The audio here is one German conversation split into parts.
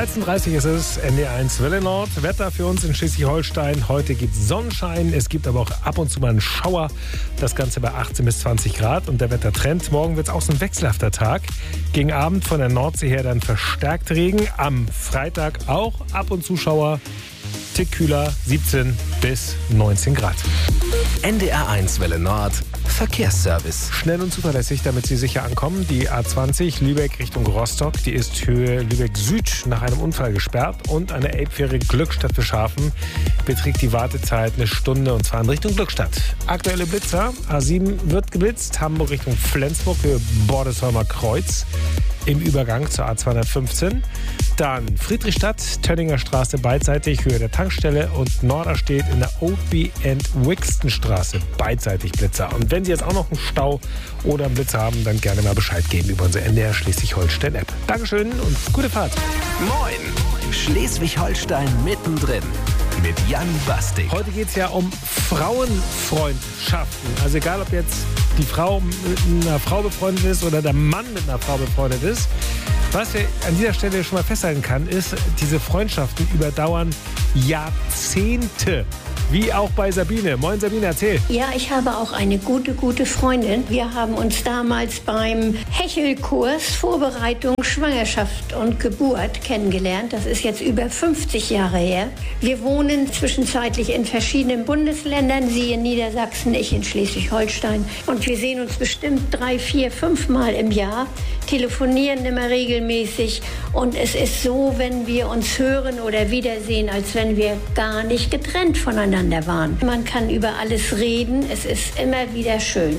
13.30 ist es, NDR1 Welle Nord. Wetter für uns in Schleswig-Holstein. Heute gibt es Sonnenschein. Es gibt aber auch ab und zu mal einen Schauer. Das Ganze bei 18 bis 20 Grad. Und der Wettertrend. Morgen wird es auch so ein wechselhafter Tag. Gegen Abend von der Nordsee her dann verstärkt Regen. Am Freitag auch ab und zu Schauer. Tick kühler, 17 bis 19 Grad. NDR1 Welle Nord. Verkehrsservice. Schnell und zuverlässig, damit Sie sicher ankommen. Die A20 Lübeck Richtung Rostock, die ist Höhe Lübeck Süd nach einem Unfall gesperrt. Und eine Elbfähre Glückstadt Beschafen beträgt die Wartezeit 1 Stunde und zwar in Richtung Glückstadt. Aktuelle Blitzer, A7 wird geblitzt, Hamburg Richtung Flensburg, Höhe Bordesheimer Kreuz im Übergang zur A215. Dann Friedrichstadt, Tönninger Straße beidseitig, Höhe der Tankstelle und Norderstedt in der Oldby and Wixton Straße beidseitig Blitzer. Und wenn Sie jetzt auch noch einen Stau oder einen Blitzer haben, dann gerne mal Bescheid geben über unsere NDR Schleswig-Holstein-App. Dankeschön und gute Fahrt. Moin, Schleswig-Holstein mittendrin mit Jan Bastik. Heute geht es ja um Frauenfreundschaften. Also egal, ob jetzt die Frau mit einer Frau befreundet ist oder der Mann mit einer Frau befreundet ist. Was wir an dieser Stelle schon mal festhalten kann, ist, diese Freundschaften überdauern Jahrzehnte. Wie auch bei Sabine. Moin Sabine, erzähl. Ja, ich habe auch eine gute Freundin. Wir haben uns damals beim Hechelkurs Vorbereitung Schwangerschaft und Geburt kennengelernt. Das ist jetzt über 50 Jahre her. Wir wohnen zwischenzeitlich in verschiedenen Bundesländern. Sie in Niedersachsen, ich in Schleswig-Holstein. Und wir sehen uns bestimmt 3, 4, 5 Mal im Jahr, telefonieren immer regelmäßig. Und es ist so, wenn wir uns hören oder wiedersehen, als wenn wir gar nicht getrennt voneinander waren. Man kann über alles reden. Es ist immer wieder schön.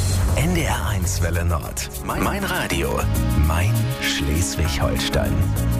NDR1 Welle Nord. Mein Radio. Mein Schleswig-Holstein.